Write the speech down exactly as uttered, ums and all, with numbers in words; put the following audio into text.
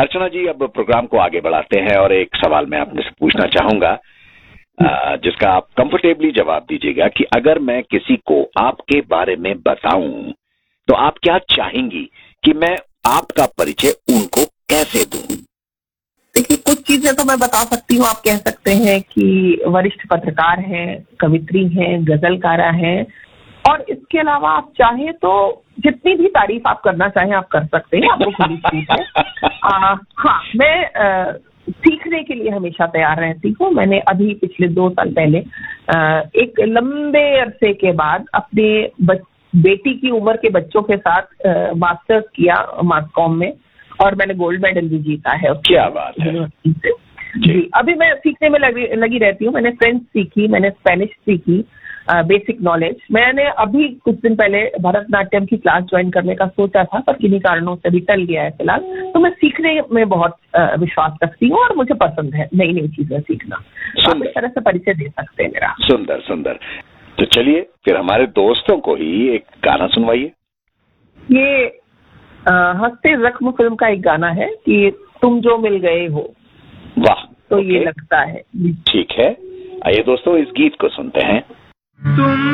अर्चना जी, अब प्रोग्राम को आगे बढ़ाते हैं और एक सवाल मैं आपने से पूछना चाहूंगा जिसका आप कंफर्टेबली जवाब दीजिएगा कि अगर मैं किसी को आपके बारे में बताऊं तो आप क्या चाहेंगी कि मैं आपका परिचय उनको कैसे दूं? देखिए, कुछ चीजें तो मैं बता सकती हूँ। आप कह सकते हैं कि वरिष्ठ पत्रकार हैं, कवित्री हैं, गजलकारा हैं, और इसके अलावा आप चाहें तो जितनी भी तारीफ आप करना चाहें आप कर सकते हैं, आपको खुली छूट है। आ, हाँ, मैं आ, सीखने के लिए हमेशा तैयार रहती हूँ। मैंने अभी पिछले दो साल पहले आ, एक लंबे अरसे के बाद अपने बच, बेटी की उम्र के बच्चों के साथ मास्टर्स किया मास कॉम में, और मैंने गोल्ड मेडल भी जीता है। क्या बात है। यूनिवर्सिटी से जी। अभी मैं सीखने में लगी लगी रहती हूँ। मैंने फ्रेंच सीखी, मैंने स्पेनिश सीखी, बेसिक नॉलेज। मैंने अभी कुछ दिन पहले भरतनाट्यम की क्लास ज्वाइन करने का सोचा था, पर किन्हीं कारणों से भी टल गया है फिलहाल। तो मैं सीखने में बहुत विश्वास रखती हूँ और मुझे पसंद है नई नई चीजें सीखना। आप इस तरह से परिचय दे सकते हैं मेरा। सुंदर सुंदर। तो चलिए फिर हमारे दोस्तों को ही एक गाना सुनवाइए। ये हंसते जख्म फिल्म का एक गाना है कि तुम जो मिल गए हो। वाह। तो ये लगता है। ठीक है, आइए दोस्तों इस गीत को सुनते हैं। तुम